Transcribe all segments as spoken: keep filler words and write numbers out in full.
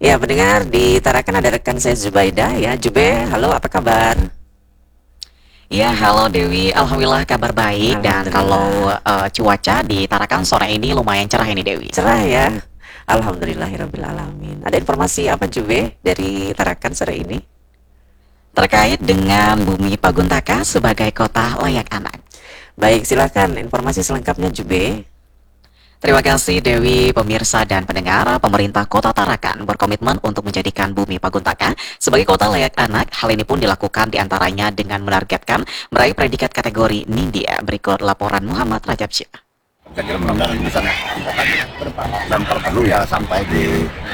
Ya, pendengar di Tarakan ada rekan saya Zubaida ya. Jube, halo apa kabar? Ya, halo Dewi. Alhamdulillah kabar baik. Dan kalau Alhamdulillah. eh, cuaca di Tarakan sore ini lumayan cerah ini Dewi. Cerah ya. Alhamdulillahirrabbilalamin. Ada informasi apa Jube dari Tarakan sore ini? Terkait dengan Bumi Paguntaka sebagai kota layak anak. Baik, silakan informasi selengkapnya Jube. Terima kasih Dewi, pemirsa dan pendengar. Pemerintah Kota Tarakan berkomitmen untuk menjadikan Bumi Paguntaka sebagai kota layak anak. Hal ini pun dilakukan diantaranya dengan menargetkan meraih predikat kategori Nindya. Berikut laporan Muhammad Rajab Syah. Saya kira mudah-mudahan bisa dan terpenuh ya sampai di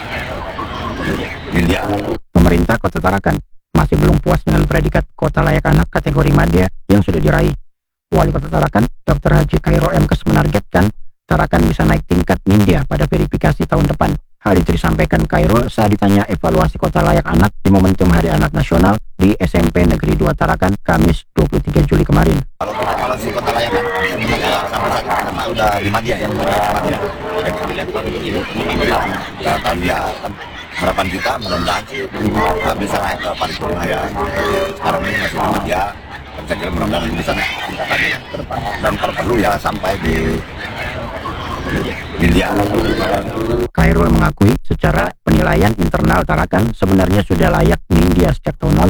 India. Pemerintah Kota Tarakan masih belum puas dengan predikat kota layak anak kategori Madya yang sudah diraih. Wali Kota Tarakan, Doktor Haji Khairul Emkes menargetkan Tarakan bisa naik tingkat Nindya pada verifikasi tahun depan. Hal itu disampaikan Khairul saat ditanya evaluasi kota layak anak di momentum Hari Anak Nasional di S M P Negeri dua Tarakan, Kamis dua puluh tiga Juli kemarin. Kalau kita evaluasi kota layak anak, ya, sampai saat ini kita udah di Madya yang Madya. Ya, tahun ya, harapan kita mudah-mudahan sih uh, bisa naik ke paripurna ya. Sekarang ini masih di Madya. Saya kira mudah-mudahan bisa naik tingkatannya ke depan dan terpenuh ya sampai di India. Khairul mengakui secara penilaian internal Tarakan sebenarnya sudah layak Nindya sejak tahun lalu.